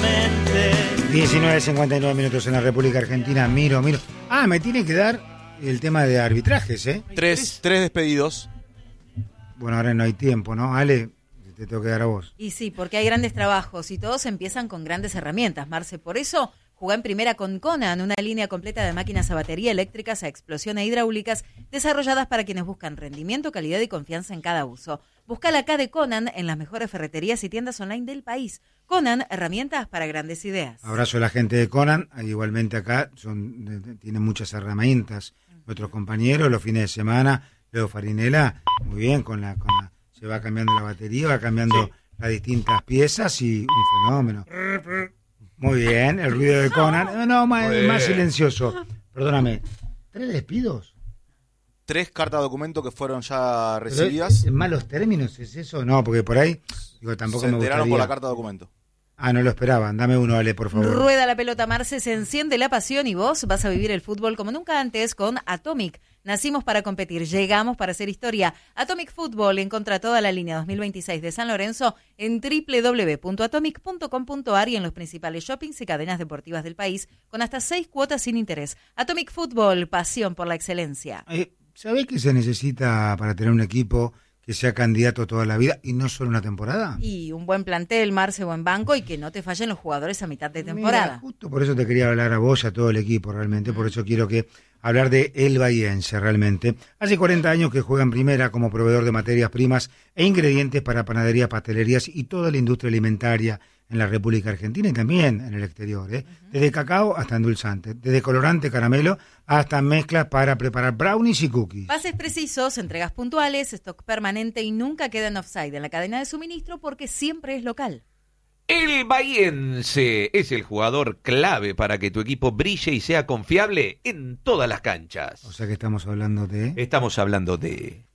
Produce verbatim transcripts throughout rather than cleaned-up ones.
diecinueve cincuenta y nueve minutos en la República Argentina. Miro, miro. Ah, me tiene que dar el tema de arbitrajes, ¿eh? Tres, tres despedidos. Bueno, ahora no hay tiempo, ¿no? Ale, te tengo que dar a vos. Y sí, porque hay grandes trabajos y todos empiezan con grandes herramientas, Marce. Por eso, jugá en primera con Conan, una línea completa de máquinas a batería eléctricas, a explosión e hidráulicas, desarrolladas para quienes buscan rendimiento, calidad y confianza en cada uso. Busca la K de Conan en las mejores ferreterías y tiendas online del país. Conan, herramientas para grandes ideas. Abrazo a la gente de Conan, igualmente acá son tienen muchas herramientas. Nuestros compañeros los fines de semana, Leo Farinela, muy bien, con la, con la se va cambiando la batería, va cambiando sí. las distintas piezas y un fenómeno. Muy bien, el ruido de Conan. No, no más, más silencioso. Perdóname, ¿tres despidos? Tres cartas de documento que fueron ya recibidas. ¿En malos términos es eso? No, porque por ahí digo, tampoco se me gustaría. enteraron por la carta de documento. Ah, no lo esperaban. Dame uno, Ale, por favor. Rueda la pelota, Marce, se enciende la pasión y vos vas a vivir el fútbol como nunca antes con Atomic. Nacimos para competir, llegamos para hacer historia. Atomic Fútbol, encontra toda la línea dos mil veintiséis de San Lorenzo en doble u doble u doble u punto atomic punto com punto a r y en los principales shoppings y cadenas deportivas del país con hasta seis cuotas sin interés. Atomic Fútbol, pasión por la excelencia. Eh, ¿Sabés qué se necesita para tener un equipo que sea candidato toda la vida y no solo una temporada? Y un buen plantel, Marce, buen banco y que no te fallen los jugadores a mitad de temporada. Mira, justo por eso te quería hablar a vos y a todo el equipo realmente, por eso quiero que hablar de El Bahiense realmente. Hace cuarenta años que juega en primera como proveedor de materias primas e ingredientes para panaderías, pastelerías y toda la industria alimentaria en la República Argentina y también en el exterior, ¿eh? Desde cacao hasta endulzante, desde colorante caramelo hasta mezclas para preparar brownies y cookies. Pases precisos, entregas puntuales, stock permanente y nunca queda en offside en la cadena de suministro porque siempre es local. El Bahiense es el jugador clave para que tu equipo brille y sea confiable en todas las canchas. O sea que estamos hablando de... Estamos hablando de...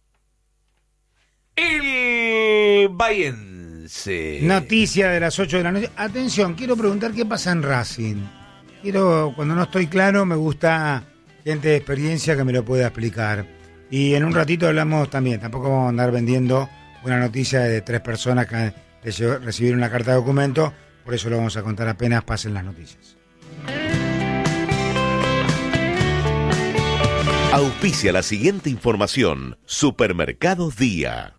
El Bahiense. Noticia de las ocho de la noche. Atención, quiero preguntar qué pasa en Racing. Quiero, cuando no estoy claro, me gusta gente de experiencia que me lo pueda explicar. Y en un ratito hablamos también, tampoco vamos a andar vendiendo una noticia de tres personas que recibieron una carta de documento, por eso lo vamos a contar apenas pasen las noticias. Auspicia la siguiente información. Supermercados Día.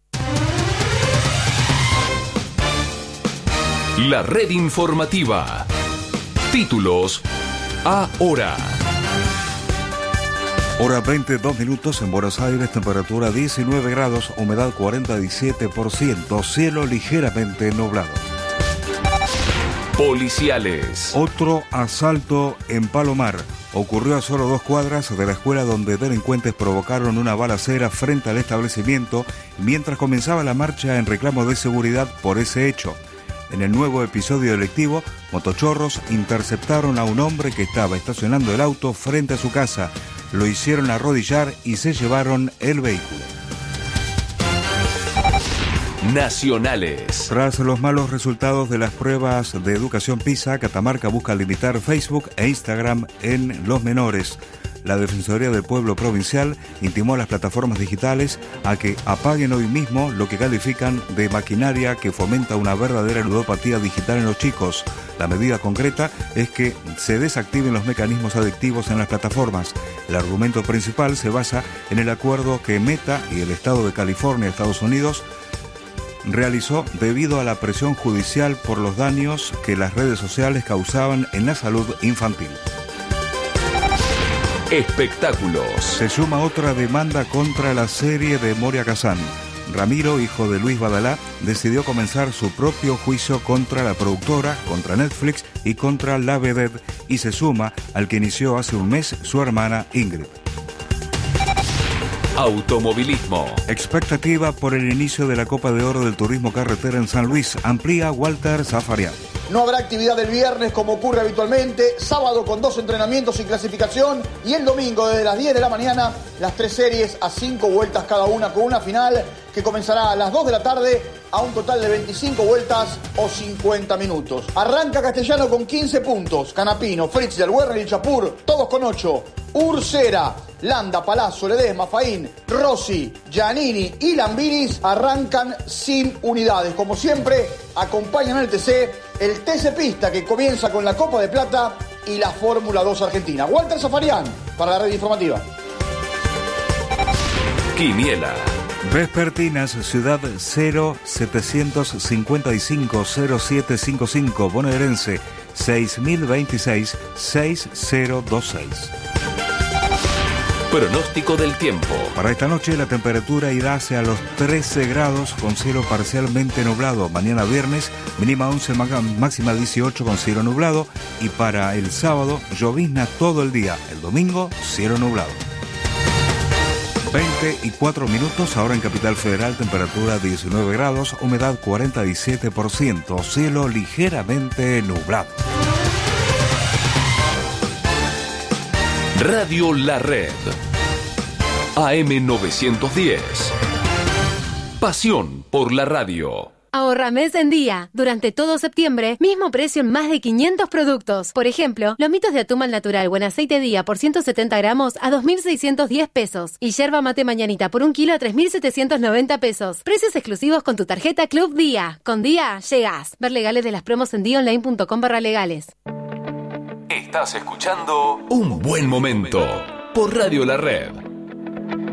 La red informativa. Títulos ahora. Hora veintidós minutos en Buenos Aires, temperatura diecinueve grados, humedad cuarenta y siete por ciento, cielo ligeramente nublado. Policiales. Otro asalto en Palomar. Ocurrió a solo dos cuadras de la escuela donde delincuentes provocaron una balacera frente al establecimiento mientras comenzaba la marcha en reclamo de seguridad por ese hecho. En el nuevo episodio delictivo, motochorros interceptaron a un hombre que estaba estacionando el auto frente a su casa. Lo hicieron arrodillar y se llevaron el vehículo. Nacionales. Tras los malos resultados de las pruebas de educación PISA, Catamarca busca limitar Facebook e Instagram en los menores. La Defensoría del Pueblo Provincial intimó a las plataformas digitales a que apaguen hoy mismo lo que califican de maquinaria que fomenta una verdadera ludopatía digital en los chicos. La medida concreta es que se desactiven los mecanismos adictivos en las plataformas. El argumento principal se basa en el acuerdo que Meta y el Estado de California, Estados Unidos, realizó debido a la presión judicial por los daños que las redes sociales causaban en la salud infantil. Espectáculos. Se suma otra demanda contra la serie de Moria Kazan. Ramiro, hijo de Luis Badalá, decidió comenzar su propio juicio contra la productora, contra Netflix y contra la vedette, y se suma al que inició hace un mes su hermana Ingrid. Automovilismo. Expectativa por el inicio de la Copa de Oro del Turismo Carretera en San Luis. Amplía Walter Zafarian. No habrá actividad el viernes como ocurre habitualmente, sábado con dos entrenamientos y clasificación y el domingo desde las diez de la mañana las tres series a cinco vueltas cada una con una final que comenzará a las dos de la tarde a un total de veinticinco vueltas o cincuenta minutos. Arranca Castellano con quince puntos, Canapino, Fritz, Del Werner y Chapur, todos con ocho. Ursera, Landa, Palazzo, Ledesma, Faín, Rossi, Giannini y Lambiris arrancan sin unidades. Como siempre, acompañan al T C el T C Pista que comienza con la Copa de Plata y la Fórmula dos Argentina. Walter Zafarian para la red informativa. Quiniela. Vespertinas, Ciudad cero setecientos cincuenta y cinco cero siete cinco cinco, bonaerense seis mil veintiséis seis cero dos seis. Pronóstico del tiempo. Para esta noche la temperatura irá hacia los trece grados con cielo parcialmente nublado. Mañana viernes mínima once, máxima dieciocho con cielo nublado. Y para el sábado llovizna todo el día. El domingo cielo nublado. veinte y cuatro minutos, ahora en Capital Federal, temperatura diecinueve grados, humedad cuarenta y siete por ciento, cielo ligeramente nublado. Radio La Red. A M novecientos diez. Pasión por la radio. Ahorra mes en día. Durante todo septiembre, mismo precio en más de quinientos productos. Por ejemplo, lomitos de atún al natural o en aceite día por ciento setenta gramos a dos mil seiscientos diez pesos. Y yerba mate mañanita por un kilo a tres mil setecientos noventa pesos. Precios exclusivos con tu tarjeta Club Día. Con Día, llegás. Ver legales de las promos en día online punto com barra legales. Estás escuchando Un Buen Momento por Radio La Red.